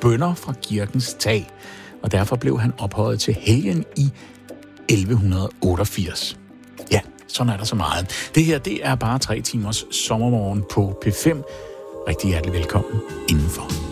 bønner fra kirkens tag, og derfor blev han ophøjet til helgen i 1188. Ja, sådan er der så meget. Det her, det er bare 3 timers sommermorgen på P5. Rigtig hjertelig velkommen indenfor.